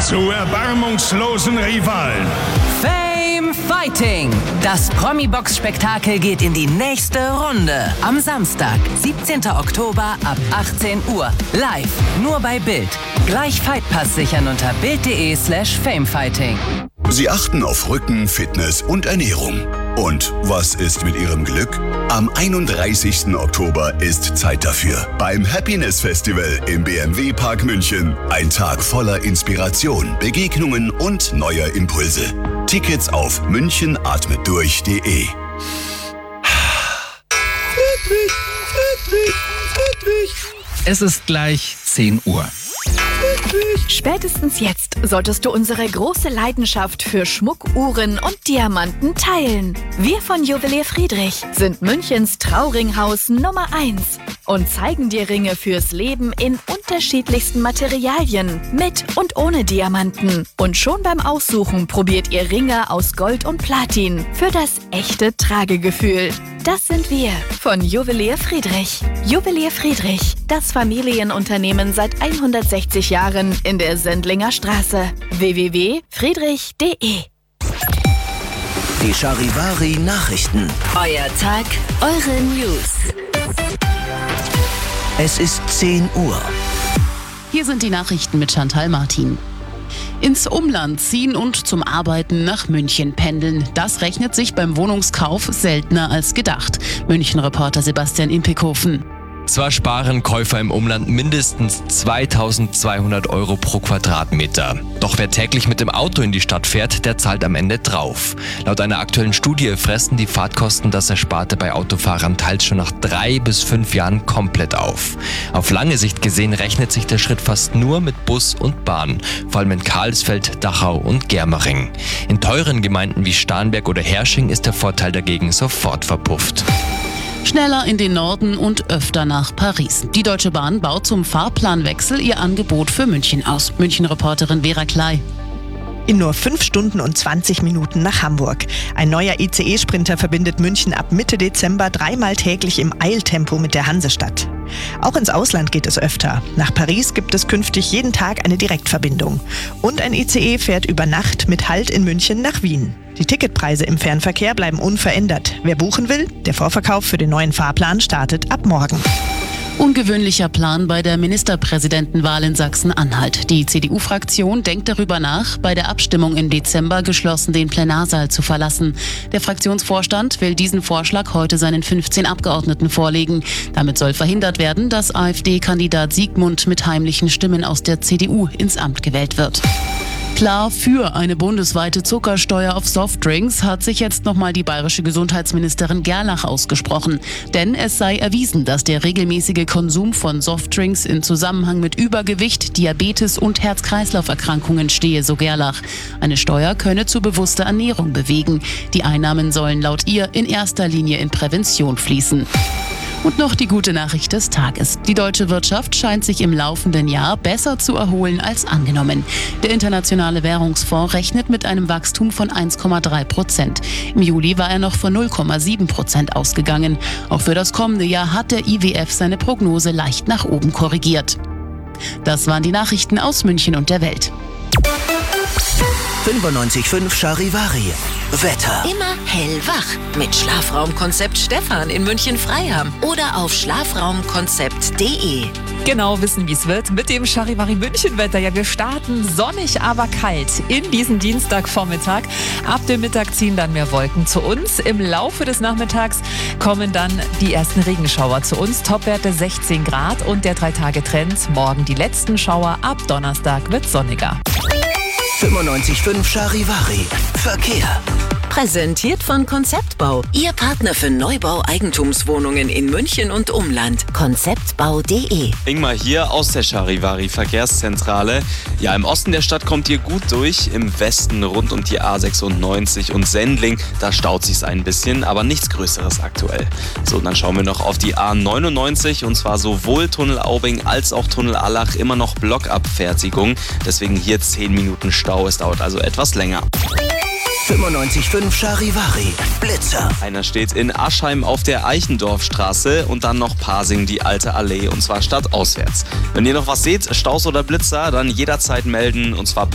zu erbarmungslosen Rivalen. Fame Fighting. Das Promi-Box-Spektakel geht in die nächste Runde. Am Samstag, 17. Oktober ab 18 Uhr. Live, nur bei Bild. Gleich Fightpass sichern unter bild.de/famefighting. Sie achten auf Rücken, Fitness und Ernährung. Und was ist mit Ihrem Glück? Am 31. Oktober ist Zeit dafür. Beim Happiness Festival im BMW Park München. Ein Tag voller Inspiration, Begegnungen und neuer Impulse. Tickets auf münchenatmetdurch.de. Friedrich. Es ist gleich 10 Uhr. Spätestens jetzt solltest du unsere große Leidenschaft für Schmuck, Uhren und Diamanten teilen. Wir von Juwelier Friedrich sind Münchens Trauringhaus Nummer 1 und zeigen dir Ringe fürs Leben in unterschiedlichsten Materialien, mit und ohne Diamanten. Und schon beim Aussuchen probiert ihr Ringe aus Gold und Platin für das echte Tragegefühl. Das sind wir von Juwelier Friedrich. Juwelier Friedrich, das Familienunternehmen seit 160 Jahren in der Sendlinger Straße. www.friedrich.de. Die Charivari Nachrichten. Euer Tag, eure News. Es ist 10 Uhr. Hier sind die Nachrichten mit Chantal Martin. Ins Umland ziehen und zum Arbeiten nach München pendeln. Das rechnet sich beim Wohnungskauf seltener als gedacht. München-Reporter Sebastian Impekhofen. Zwar sparen Käufer im Umland mindestens 2.200 € pro Quadratmeter. Doch wer täglich mit dem Auto in die Stadt fährt, der zahlt am Ende drauf. Laut einer aktuellen Studie fressen die Fahrtkosten das Ersparte bei Autofahrern teils schon nach 3 bis 5 Jahren komplett auf. Auf lange Sicht gesehen rechnet sich der Schritt fast nur mit Bus und Bahn, vor allem in Karlsfeld, Dachau und Germering. In teuren Gemeinden wie Starnberg oder Hersching ist der Vorteil dagegen sofort verpufft. Schneller in den Norden und öfter nach Paris. Die Deutsche Bahn baut zum Fahrplanwechsel ihr Angebot für München aus. München-Reporterin Vera Klei. In nur 5 Stunden und 20 Minuten nach Hamburg. Ein neuer ICE-Sprinter verbindet München ab Mitte Dezember 3-mal täglich im Eiltempo mit der Hansestadt. Auch ins Ausland geht es öfter. Nach Paris gibt es künftig jeden Tag eine Direktverbindung. Und ein ICE fährt über Nacht mit Halt in München nach Wien. Die Ticketpreise im Fernverkehr bleiben unverändert. Wer buchen will, der Vorverkauf für den neuen Fahrplan startet ab morgen. Ungewöhnlicher Plan bei der Ministerpräsidentenwahl in Sachsen-Anhalt. Die CDU-Fraktion denkt darüber nach, bei der Abstimmung im Dezember geschlossen den Plenarsaal zu verlassen. Der Fraktionsvorstand will diesen Vorschlag heute seinen 15 Abgeordneten vorlegen. Damit soll verhindert werden, dass AfD-Kandidat Siegmund mit heimlichen Stimmen aus der CDU ins Amt gewählt wird. Klar für eine bundesweite Zuckersteuer auf Softdrinks hat sich jetzt nochmal die bayerische Gesundheitsministerin Gerlach ausgesprochen. Denn es sei erwiesen, dass der regelmäßige Konsum von Softdrinks in Zusammenhang mit Übergewicht, Diabetes und Herz-Kreislauf-Erkrankungen stehe, so Gerlach. Eine Steuer könne zu bewusster Ernährung bewegen. Die Einnahmen sollen laut ihr in erster Linie in Prävention fließen. Und noch die gute Nachricht des Tages. Die deutsche Wirtschaft scheint sich im laufenden Jahr besser zu erholen als angenommen. Der Internationale Währungsfonds rechnet mit einem Wachstum von 1,3%. Im Juli war er noch von 0,7% ausgegangen. Auch für das kommende Jahr hat der IWF seine Prognose leicht nach oben korrigiert. Das waren die Nachrichten aus München und der Welt. 95.5 Charivari. Wetter. Immer hellwach mit Schlafraumkonzept Stefan in München-Freiham oder auf schlafraumkonzept.de. Genau wissen, wie es wird mit dem Charivari München-Wetter. Ja, wir starten sonnig, aber kalt in diesen Dienstagvormittag. Ab dem Mittag ziehen dann mehr Wolken zu uns. Im Laufe des Nachmittags kommen dann die ersten Regenschauer zu uns. Topwerte 16 Grad und der 3-Tage-Trend. Morgen die letzten Schauer. Ab Donnerstag wird sonniger. 95.5 Charivari. Verkehr. Präsentiert von Konzeptbau. Ihr Partner für Neubau Eigentumswohnungen in München und Umland. Konzeptbau.de. Ingmar hier aus der Charivari Verkehrszentrale. Ja, im Osten der Stadt kommt ihr gut durch. Im Westen rund um die A96 und Sendling, da staut sich's ein bisschen, aber nichts Größeres aktuell. So, dann schauen wir noch auf die A99 und zwar sowohl Tunnel Aubing als auch Tunnel Allach immer noch Blockabfertigung. Deswegen hier 10 Minuten Stau. Es dauert also etwas länger. 95.5 Charivari. Blitzer. Einer steht in Aschheim auf der Eichendorfstraße und dann noch Pasing, die alte Allee, und zwar stadtauswärts. Wenn ihr noch was seht, Staus oder Blitzer, dann jederzeit melden, und zwar